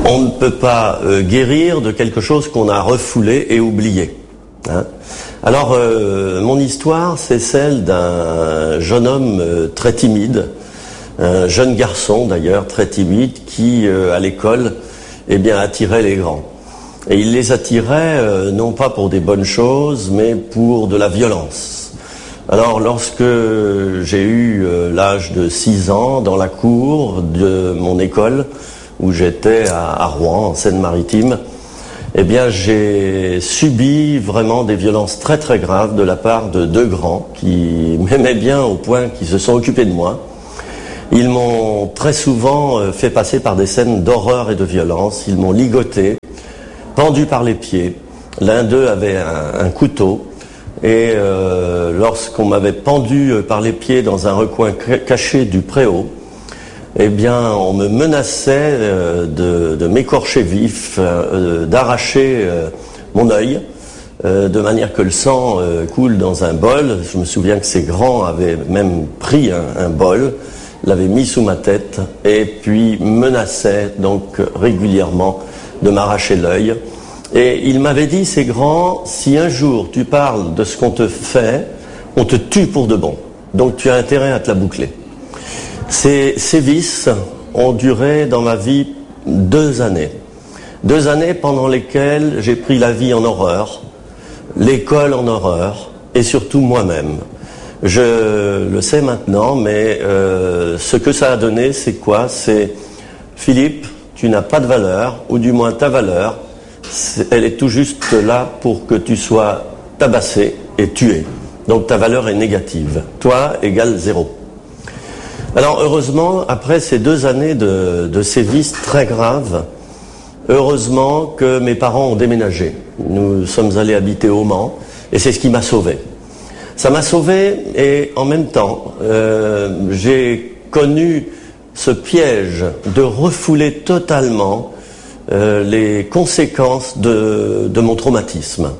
On ne peut pas guérir de quelque chose qu'on a refoulé et oublié. Hein. Alors, mon histoire, c'est celle d'un jeune homme très timide, un jeune garçon d'ailleurs très timide qui, à l'école, attirait les grands. Et il les attirait non pas pour des bonnes choses, mais pour de la violence. Alors, lorsque j'ai eu l'âge de 6 ans, dans la cour de mon école, où j'étais à Rouen, en Seine-Maritime, j'ai subi vraiment des violences très très graves de la part de 2 grands qui m'aimaient bien au point qu'ils se sont occupés de moi. Ils m'ont très souvent fait passer par des scènes d'horreur et de violence. Ils m'ont ligoté, pendu par les pieds. L'un d'eux avait un couteau et lorsqu'on m'avait pendu par les pieds dans un recoin caché du préau, on me menaçait de m'écorcher vif, d'arracher mon œil, de manière que le sang coule dans un bol. Je me souviens que ces grands avaient même pris un bol, l'avaient mis sous ma tête et puis menaçaient donc régulièrement de m'arracher l'œil. Et ils m'avaient dit, ces grands, si un jour tu parles de ce qu'on te fait, on te tue pour de bon. Donc tu as intérêt à te la boucler. Ces sévices ont duré dans ma vie 2 années. 2 années pendant lesquelles j'ai pris la vie en horreur, l'école en horreur et surtout moi-même. Je le sais maintenant, mais ce que ça a donné, c'est quoi? C'est Philippe, tu n'as pas de valeur, ou du moins ta valeur, elle est tout juste là pour que tu sois tabassé et tué. Donc ta valeur est négative. Toi égale 0. Alors heureusement, après ces 2 années de sévices très graves, heureusement que mes parents ont déménagé. Nous sommes allés habiter au Mans et c'est ce qui m'a sauvé. Ça m'a sauvé et en même temps, j'ai connu ce piège de refouler totalement les conséquences de mon traumatisme.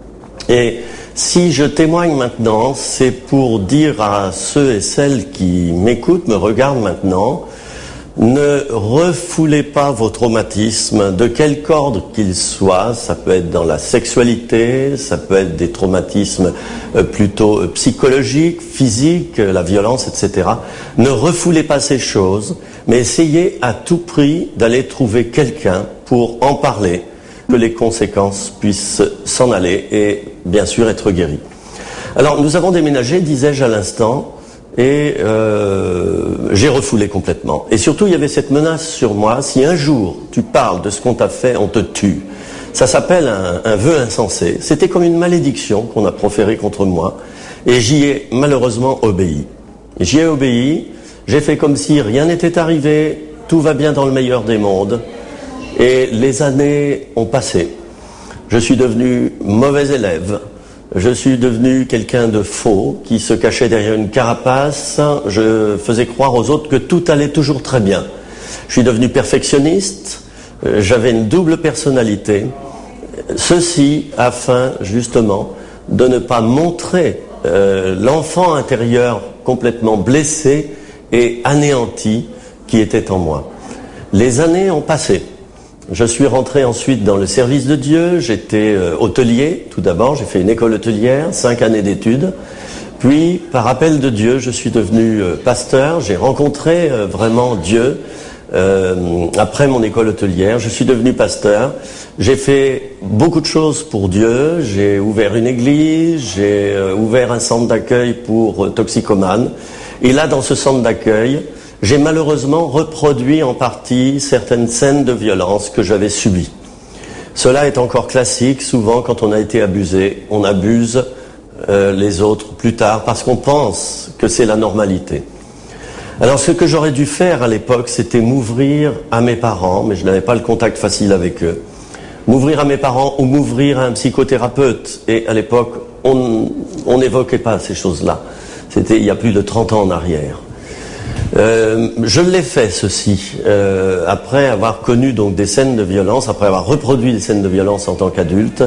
Et si je témoigne maintenant, c'est pour dire à ceux et celles qui m'écoutent, me regardent maintenant, ne refoulez pas vos traumatismes, de quelque ordre qu'ils soient. Ça peut être dans la sexualité, ça peut être des traumatismes plutôt psychologiques, physiques, la violence, etc. Ne refoulez pas ces choses, mais essayez à tout prix d'aller trouver quelqu'un pour en parler, que les conséquences puissent s'en aller et bien sûr être guéries. Alors nous avons déménagé, disais-je à l'instant, et j'ai refoulé complètement. Et surtout il y avait cette menace sur moi, si un jour tu parles de ce qu'on t'a fait, on te tue. Ça s'appelle un vœu insensé. C'était comme une malédiction qu'on a proférée contre moi, et j'y ai malheureusement obéi. J'y ai obéi, j'ai fait comme si rien n'était arrivé, tout va bien dans le meilleur des mondes. Et les années ont passé. Je suis devenu mauvais élève. Je suis devenu quelqu'un de faux, qui se cachait derrière une carapace. Je faisais croire aux autres que tout allait toujours très bien. Je suis devenu perfectionniste. J'avais une double personnalité. Ceci afin, justement, de ne pas montrer l'enfant intérieur complètement blessé et anéanti qui était en moi. Les années ont passé. Je suis rentré ensuite dans le service de Dieu, j'étais hôtelier tout d'abord, j'ai fait une école hôtelière, 5 années d'études, puis par appel de Dieu je suis devenu pasteur, j'ai rencontré vraiment Dieu après mon école hôtelière, je suis devenu pasteur, j'ai fait beaucoup de choses pour Dieu, j'ai ouvert une église, j'ai ouvert un centre d'accueil pour toxicomanes, et là dans ce centre d'accueil, j'ai malheureusement reproduit en partie certaines scènes de violence que j'avais subies. Cela est encore classique, souvent quand on a été abusé, on abuse les autres plus tard parce qu'on pense que c'est la normalité. Alors ce que j'aurais dû faire à l'époque, c'était m'ouvrir à mes parents, mais je n'avais pas le contact facile avec eux. M'ouvrir à mes parents ou m'ouvrir à un psychothérapeute. Et à l'époque, on n'évoquait pas ces choses-là. C'était il y a plus de 30 ans en arrière. Je l'ai fait ceci après avoir connu donc des scènes de violence, après avoir reproduit des scènes de violence en tant qu'adulte.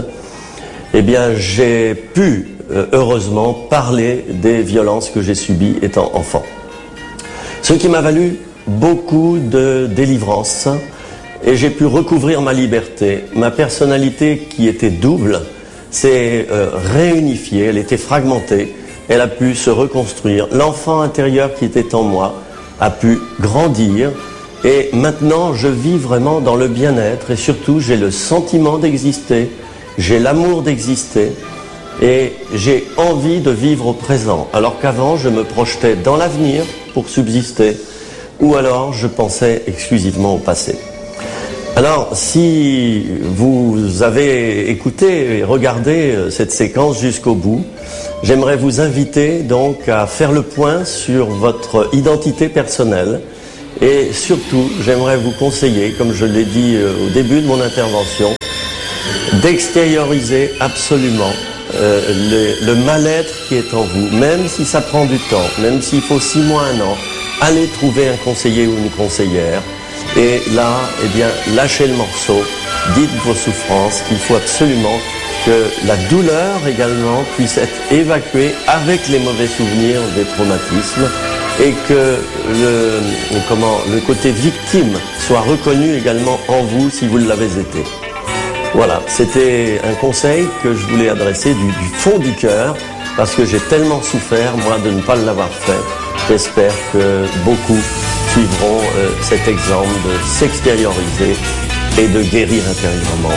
J'ai pu heureusement parler des violences que j'ai subies étant enfant. Ce qui m'a valu beaucoup de délivrance et j'ai pu recouvrir ma liberté. Ma personnalité qui était double s'est réunifiée, elle était fragmentée, elle a pu se reconstruire. L'enfant intérieur qui était en moi a pu grandir et maintenant je vis vraiment dans le bien-être et surtout j'ai le sentiment d'exister, j'ai l'amour d'exister et j'ai envie de vivre au présent alors qu'avant je me projetais dans l'avenir pour subsister ou alors je pensais exclusivement au passé. Alors, si vous avez écouté et regardé cette séquence jusqu'au bout, j'aimerais vous inviter donc à faire le point sur votre identité personnelle et surtout, j'aimerais vous conseiller, comme je l'ai dit au début de mon intervention, d'extérioriser absolument le mal-être qui est en vous, même si ça prend du temps, même s'il faut 6 mois, 1 an, allez trouver un conseiller ou une conseillère. Et là, eh bien, lâchez le morceau, dites vos souffrances, il faut absolument que la douleur également puisse être évacuée avec les mauvais souvenirs des traumatismes et que le côté victime soit reconnu également en vous si vous l'avez été. Voilà, c'était un conseil que je voulais adresser du fond du cœur parce que j'ai tellement souffert, moi, de ne pas l'avoir fait. J'espère que beaucoup suivront cet exemple de s'extérioriser et de guérir intérieurement.